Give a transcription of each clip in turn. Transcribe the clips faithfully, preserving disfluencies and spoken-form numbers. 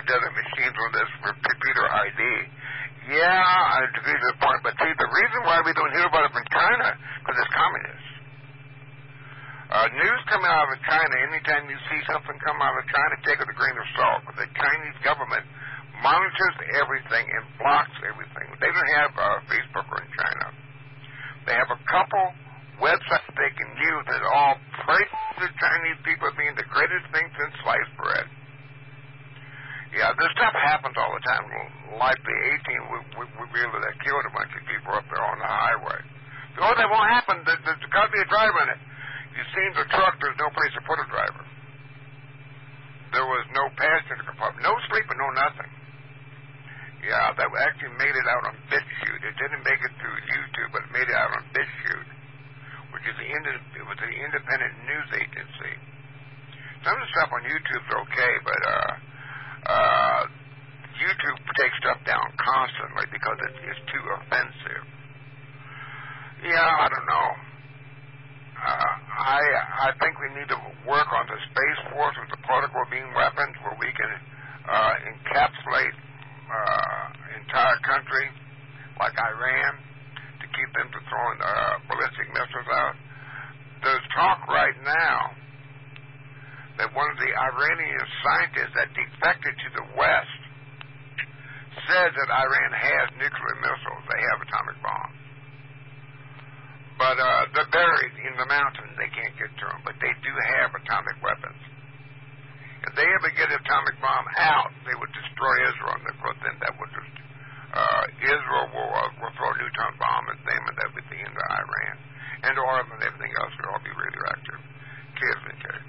dozen machines on this for computer I D. Yeah, I agree to the point, but see, the reason why we don't hear about it from China, because it's communist. Uh, news coming out of China, anytime you see something come out of China, take it with a grain of salt. But the Chinese government monitors everything and blocks everything. They don't have uh, Facebook in China. They have a couple websites they can use that all praise the Chinese people being the greatest thing since sliced bread. Yeah, this stuff happens all the time. Like the eighteen we, we, we really that killed a bunch of people up there on the highway. Oh, that won't happen. There, there's got to be a driver in it. You seen the truck, there's no place to put a driver. There was no passenger compartment, no sleeping, no nothing. Yeah, that actually made it out on BitChute. It didn't make it through YouTube, but it made it out on BitChute, which is the ind- it was the independent news agency. Some of the stuff on YouTube's okay, but uh, uh, YouTube takes stuff down constantly because it, it's too offensive. Yeah, I don't know. Uh, I I think we need to work on the Space Force with the particle beam weapons where we can uh, encapsulate uh, entire country like Iran to keep them from throwing uh, ballistic missiles out. There's talk right now that one of the Iranian scientists that defected to the West said that Iran has nuclear missiles. They have atomic bombs. But uh, they're buried in the mountains. They can't get to them. But they do have atomic weapons. If they ever get an atomic bomb out, they would destroy Israel. And of course, then that would just, uh, Israel will, uh, will throw a neutron bomb and them and everything into Iran. And oil and everything else will all be radioactive. Cheers and cheers.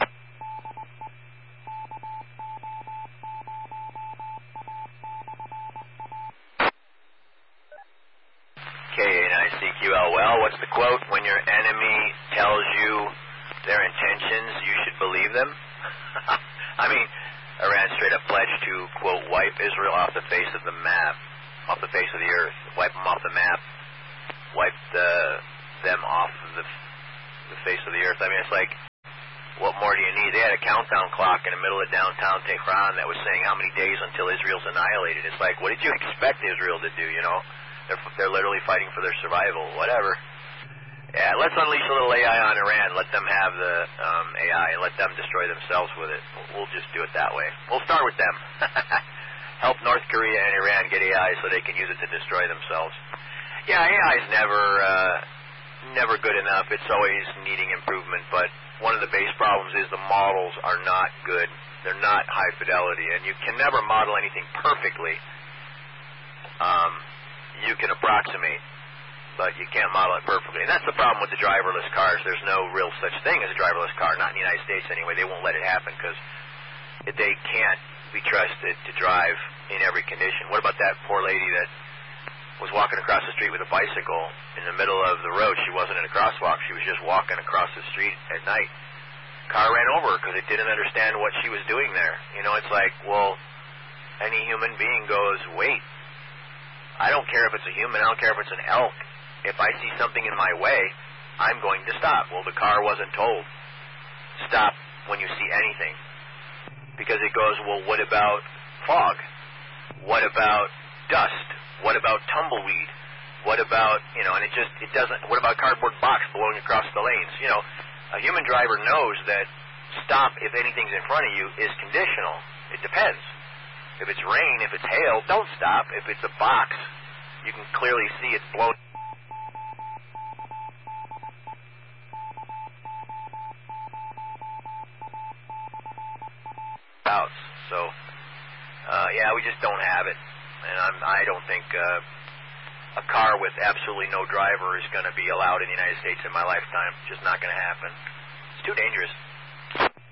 K A nine C Q L. Well, what's the quote? When your enemy tells you their intentions, you should believe them. I mean, Iran straight up pledged to, quote, wipe Israel off the face of the map, off the face of the earth, wipe them off the map, wipe the, them off of the, the face of the earth. I mean, it's like, what more do you need? They had a countdown clock in the middle of downtown Tehran that was saying how many days until Israel's annihilated. It's like, what did you expect Israel to do, you know? They're, they're literally fighting for their survival, whatever. Yeah, let's unleash a little A I on Iran. Let them have the um, A I and let them destroy themselves with it. We'll just do it that way. We'll start with them. Help North Korea and Iran get A I so they can use it to destroy themselves. Yeah, A I is never, uh, never good enough. It's always needing improvement, but one of the base problems is the models are not good. They're not high fidelity, and you can never model anything perfectly. Um... You can approximate, but you can't model it perfectly. And that's the problem with the driverless cars. There's no real such thing as a driverless car, not in the United States anyway. They won't let it happen because they can't be trusted to drive in every condition. What about that poor lady that was walking across the street with a bicycle in the middle of the road? She wasn't in a crosswalk. She was just walking across the street at night. Car ran over her because it didn't understand what she was doing there. You know, it's like, well, any human being goes, wait. I don't care if it's a human. I don't care if it's an elk. If I see something in my way, I'm going to stop. Well, the car wasn't told. Stop when you see anything. Because it goes, well, what about fog? What about dust? What about tumbleweed? What about, you know, and it just, it doesn't, what about cardboard box blowing across the lanes? You know, a human driver knows that stop if anything's in front of you is conditional. It depends. If it's rain, if it's hail, don't stop. If it's a box, you can clearly see it's blown out. So, uh, yeah, we just don't have it. And I'm, I don't think uh, a car with absolutely no driver is going to be allowed in the United States in my lifetime. It's just not going to happen. It's too dangerous.